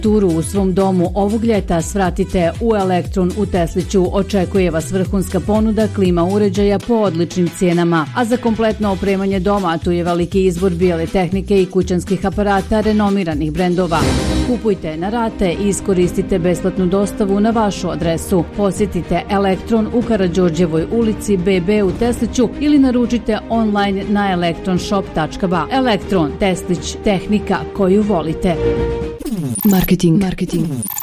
Turu u svom domu ovog ljeta svratite u Elektron u Tesliću. Očekuje vas vrhunska ponuda klima uređaja po odličnim cijenama. A za kompletno opremanje doma tu je veliki izbor bijele tehnike i kućanskih aparata renomiranih brendova. Kupujte na rate i iskoristite besplatnu dostavu na vašu adresu. Posjetite Elektron u Karađorđevoj ulici BB u Tesliću ili naručite online na elektronshop.ba. Elektron, Teslić, tehnika koju volite. Marketing.